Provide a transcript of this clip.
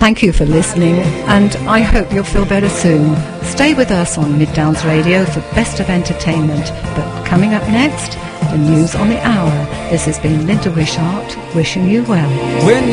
Thank you for listening, and I hope you'll feel better soon. Stay with us on Mid Downs Radio for best of entertainment. But coming up next, the news on the hour. This has been Linda Wishart, wishing you well.